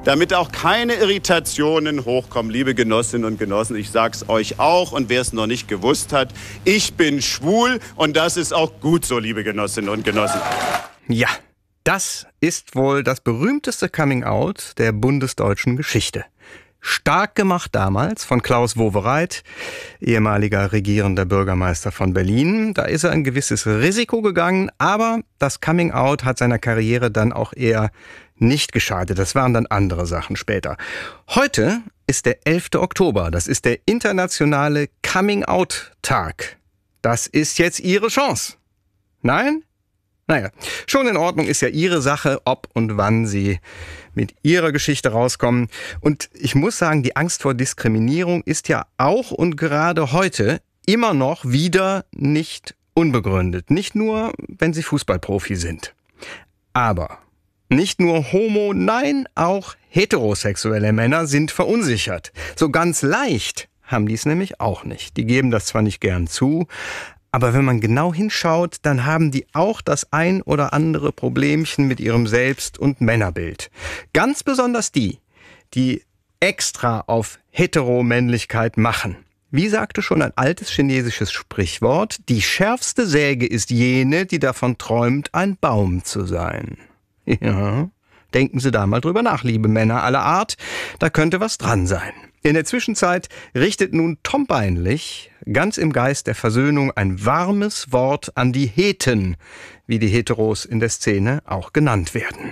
damit auch keine Irritationen hochkommen. Liebe Genossinnen und Genossen, ich sag's euch auch und wer es noch nicht gewusst hat, ich bin schwul und das ist auch gut so, liebe Genossinnen und Genossen. Ja, das ist wohl das berühmteste Coming-out der bundesdeutschen Geschichte. Stark gemacht damals von Klaus Wowereit, ehemaliger regierender Bürgermeister von Berlin. Da ist er ein gewisses Risiko gegangen, aber das Coming-out hat seiner Karriere dann auch eher nicht geschadet. Das waren dann andere Sachen später. Heute ist der 11. Oktober. Das ist der internationale Coming-out-Tag. Das ist jetzt Ihre Chance. Nein? Naja, schon in Ordnung, ist ja Ihre Sache, ob und wann Sie mit Ihrer Geschichte rauskommen. Und ich muss sagen, die Angst vor Diskriminierung ist ja auch und gerade heute immer noch wieder nicht unbegründet. Nicht nur, wenn Sie Fußballprofi sind. Aber nicht nur homo, nein, auch heterosexuelle Männer sind verunsichert. So ganz leicht haben die es nämlich auch nicht. Die geben das zwar nicht gern zu, aber wenn man genau hinschaut, dann haben die auch das ein oder andere Problemchen mit ihrem Selbst- und Männerbild. Ganz besonders die extra auf Heteromännlichkeit machen. Wie sagte schon ein altes chinesisches Sprichwort, die schärfste Säge ist jene, die davon träumt, ein Baum zu sein. Ja, denken Sie da mal drüber nach, liebe Männer aller Art, da könnte was dran sein. In der Zwischenzeit richtet nun Tom Beinlich ganz im Geist der Versöhnung ein warmes Wort an die Heten, wie die Heteros in der Szene auch genannt werden.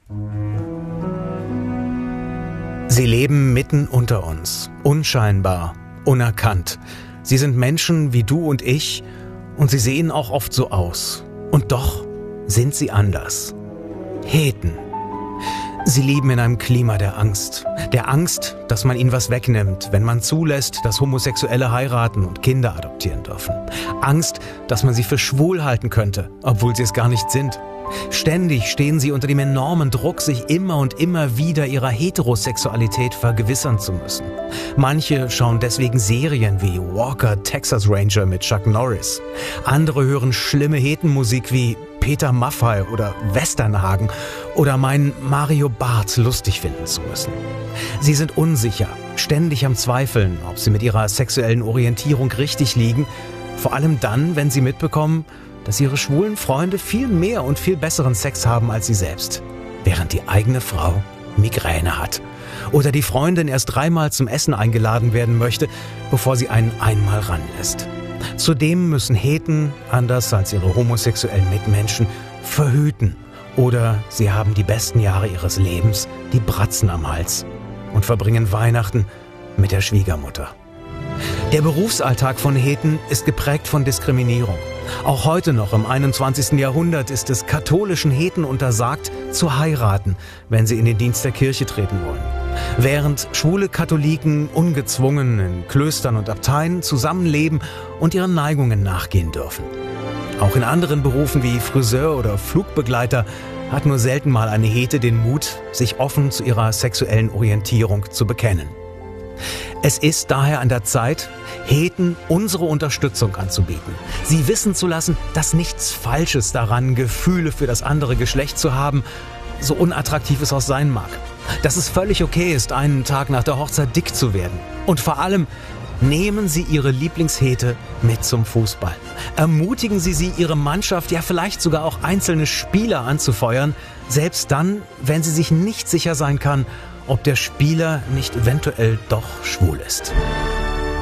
Sie leben mitten unter uns, unscheinbar, unerkannt. Sie sind Menschen wie du und ich und sie sehen auch oft so aus. Und doch sind sie anders. Heten. Sie leben in einem Klima der Angst, dass man ihnen was wegnimmt, wenn man zulässt, dass Homosexuelle heiraten und Kinder adoptieren dürfen. Angst, dass man sie für schwul halten könnte, obwohl sie es gar nicht sind. Ständig stehen sie unter dem enormen Druck, sich immer und immer wieder ihrer Heterosexualität vergewissern zu müssen. Manche schauen deswegen Serien wie Walker, Texas Ranger mit Chuck Norris. Andere hören schlimme Hetenmusik wie Peter Maffay oder Westernhagen oder meinen Mario Barth lustig finden zu müssen. Sie sind unsicher, ständig am Zweifeln, ob sie mit ihrer sexuellen Orientierung richtig liegen, vor allem dann, wenn sie mitbekommen, dass ihre schwulen Freunde viel mehr und viel besseren Sex haben als sie selbst, während die eigene Frau Migräne hat. Oder die Freundin erst 3-mal zum Essen eingeladen werden möchte, bevor sie einen einmal ranlässt. Zudem müssen Heten, anders als ihre homosexuellen Mitmenschen, verhüten. Oder sie haben die besten Jahre ihres Lebens, die Bratzen am Hals und verbringen Weihnachten mit der Schwiegermutter. Der Berufsalltag von Heten ist geprägt von Diskriminierung. Auch heute noch im 21. Jahrhundert ist es katholischen Heten untersagt, zu heiraten, wenn sie in den Dienst der Kirche treten wollen. Während schwule Katholiken ungezwungen in Klöstern und Abteien zusammenleben und ihren Neigungen nachgehen dürfen. Auch in anderen Berufen wie Friseur oder Flugbegleiter hat nur selten mal eine Hete den Mut, sich offen zu ihrer sexuellen Orientierung zu bekennen. Es ist daher an der Zeit, Heten unsere Unterstützung anzubieten. Sie wissen zu lassen, dass nichts Falsches daran, Gefühle für das andere Geschlecht zu haben, so unattraktiv es auch sein mag. Dass es völlig okay ist, einen Tag nach der Hochzeit dick zu werden. Und vor allem, nehmen Sie Ihre Lieblingshete mit zum Fußball. Ermutigen Sie Ihre Mannschaft, ja vielleicht sogar auch einzelne Spieler anzufeuern, selbst dann, wenn sie sich nicht sicher sein kann, ob der Spieler nicht eventuell doch schwul ist.